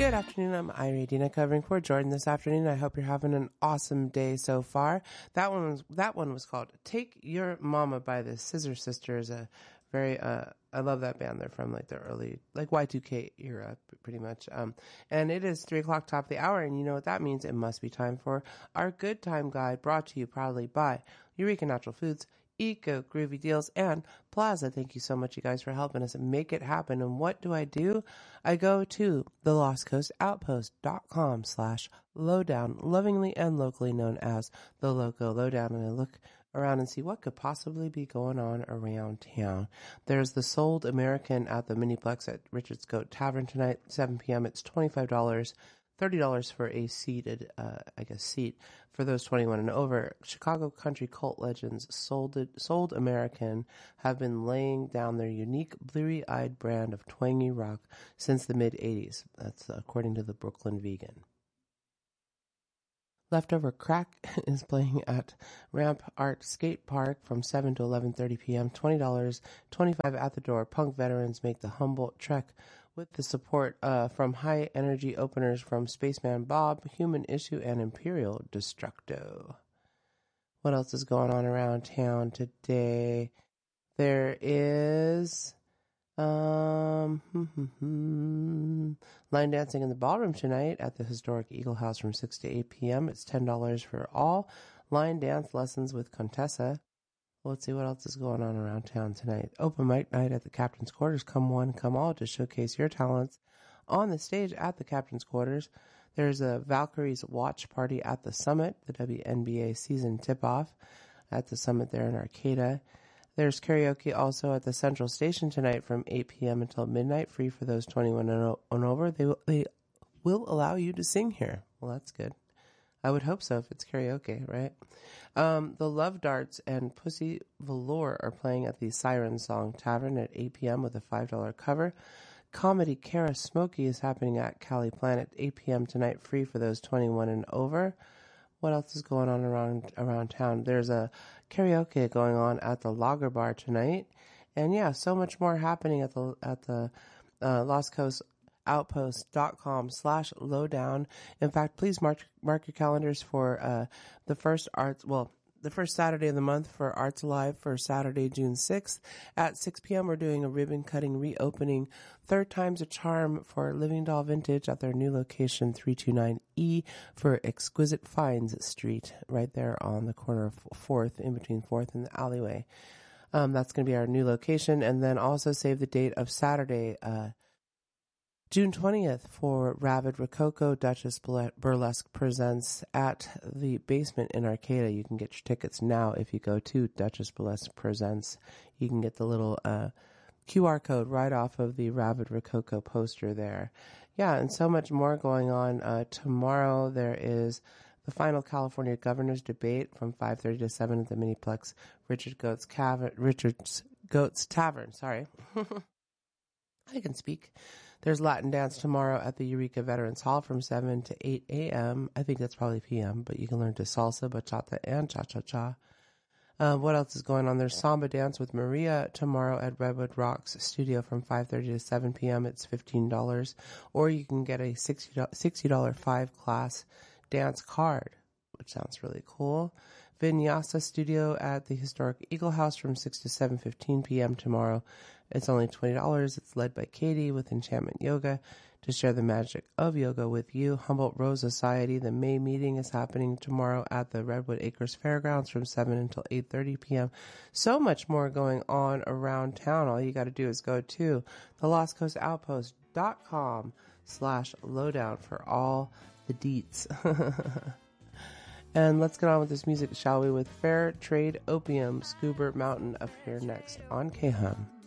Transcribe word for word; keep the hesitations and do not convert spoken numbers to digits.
Good afternoon, I'm Ira Dina covering for Jordan this afternoon. I hope you're having an awesome day so far. That one was, that one was called Take Your Mama by the Scissor Sisters. A very, uh, I love that band. They're from like the early, like Y two K era, pretty much. Um, and it is three o'clock top of the hour, and you know what that means. It must be time for our Good Time Guide, brought to you proudly by Eureka Natural Foods, Eco Groovy Deals, and Plaza. Thank you so much, you guys, for helping us make it happen. And what do I do? I go to the Lost Coast Outpost dot com slash lowdown, lovingly and locally known as the Loco Lowdown, and I look around and see what could possibly be going on around town. There's the Sold American at the Miniplex at Richard's Goat Tavern tonight, seven p.m. It's twenty-five dollars. thirty dollars for a seated, uh, I guess, seat for those twenty-one and over. Chicago country cult legends Sold, Sold American have been laying down their unique bleary-eyed brand of twangy rock since the mid-eighties. That's according to the Brooklyn Vegan. Leftover Crack is playing at Ramp Art Skate Park from seven to eleven thirty p.m. twenty dollars, twenty-five dollars at the door. Punk veterans make the Humboldt trek with the support uh, from high energy openers from Spaceman Bob, Human Issue, and Imperial Destructo. What else is going on around town today? There is um hmm, hmm, hmm. line dancing in the ballroom tonight at the historic Eagle House from six to eight p.m. It's ten dollars for all line dance lessons with Contessa. Let's see what else is going on around town tonight. Open mic night at the Captain's Quarters. Come one, come all to showcase your talents on the stage at the Captain's Quarters. There's a Valkyrie's watch party at the Summit, the W N B A season tip-off at the Summit there in Arcata. There's karaoke also at the Central Station tonight from eight p.m. until midnight, free for those twenty-one and over. They will, they will allow you to sing here. Well, that's good. I would hope so if it's karaoke, right? Um, the Love Darts and Pussy Velour are playing at the Siren Song Tavern at eight p.m. with a five dollars cover. Comedy Cara Smokey is happening at Cali Planet, eight p.m. tonight, free for those twenty-one and over. What else is going on around around town? There's a karaoke going on at the Lager Bar tonight. And yeah, so much more happening at the at the uh, Lost Coast Outpost dot com slash lowdown. In fact, please mark mark your calendars for uh the first arts well the first Saturday of the month for Arts Alive for Saturday, June sixth at six p.m. We're doing a ribbon cutting reopening. Third time's a charm for Living Doll Vintage at their new location, three twenty-nine E for Exquisite Finds Street, right there on the corner of fourth, in between fourth and the alleyway. Um, that's going to be our new location. And then also save the date of Saturday, uh, June twentieth for Ravid Rococo Duchess Burlesque Presents at the Basement in Arcata. You can get your tickets now if you go to Duchess Burlesque Presents. You can get the little uh Q R code right off of the Ravid Rococo poster there. Yeah, and so much more going on. Uh tomorrow there is the final California Governor's Debate from five thirty to seven at the Miniplex Richard Goats Cav- Richard's Goats Tavern. Sorry. I can speak. There's Latin dance tomorrow at the Eureka Veterans Hall from seven to eight a.m. I think that's probably p m, but you can learn to salsa, bachata, and cha-cha-cha. Uh, what else is going on? There's Samba Dance with Maria tomorrow at Redwood Rocks Studio from five thirty to seven p.m. It's fifteen dollars. Or you can get a sixty dollars five-class dance card, which sounds really cool. Vinyasa Studio at the historic Eagle House from six to seven fifteen p.m. tomorrow. It's only twenty dollars. It's led by Katie with Enchantment Yoga to share the magic of yoga with you. Humboldt Rose Society, the May meeting is happening tomorrow at the Redwood Acres Fairgrounds from seven until eight thirty p.m. So much more going on around town. All you got to do is go to the Lost Coast Outpost dot com slash lowdown for all the deets. And let's get on with this music, shall we, with Fair Trade Opium, Scoobert Mountain up here next on K H U M.